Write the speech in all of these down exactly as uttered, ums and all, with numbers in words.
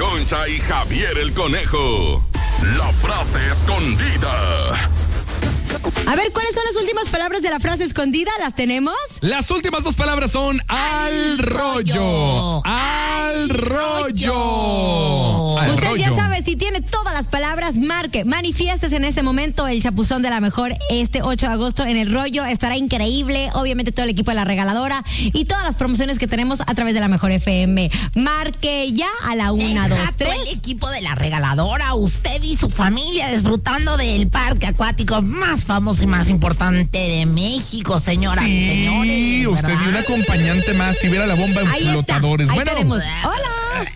Concha y Javier el Conejo. La frase escondida. A ver, ¿cuáles son las últimas palabras de la frase escondida? ¿Las tenemos? Las últimas dos palabras son al rollo. Al rollo. Al Usted rollo. ya sabe, si tiene todas las palabras, marque, manifiestes en este momento el chapuzón de la mejor este ocho de agosto en el rollo. Estará increíble, obviamente todo el equipo de la regaladora y todas las promociones que tenemos a través de la mejor F M. Marque ya a la una, dos, tres. El equipo de la regaladora, usted y su familia disfrutando del parque acuático más famoso y más importante de México, señoras Sí, y señores. usted ¿verdad? y un acompañante más y ver a la bomba en Ahí está, flotadores. ahí Bueno, tenemos. Hola.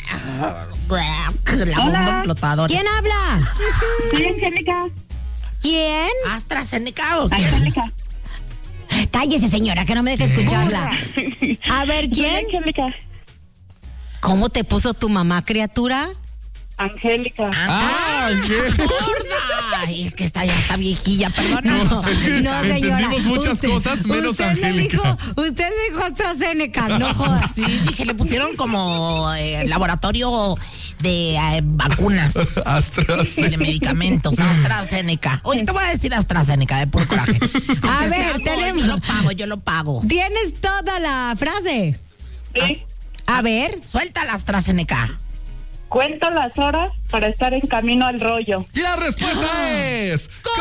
La bomba flotadora. ¿Quién habla? Soy Angélica. ¿Quién? ¿AstraZeneca o qué? Angélica. Cállese, señora, que no me deje escucharla. A ver, Soy ¿quién? Angélica. ¿Cómo te puso tu mamá, criatura? Angélica. Ah, ¿qué? ¡Gorda! Ay, es que esta ya está viejilla, perdónanos, No, Angélica. señora. Entendimos muchas cosas, menos usted Angélica. Le dijo, usted le dijo AstraZeneca, no jodas. Sí, dije, le pusieron como eh, laboratorio de eh, vacunas, AstraZeneca. de medicamentos, AstraZeneca. Oye, te voy a decir AstraZeneca, de por coraje. A Aunque ver, sea gol, tenemos- yo lo pago, yo lo pago. ¿Tienes toda la frase? Sí. A ver. Suelta la AstraZeneca. Cuento las horas para estar en camino al rollo. La respuesta es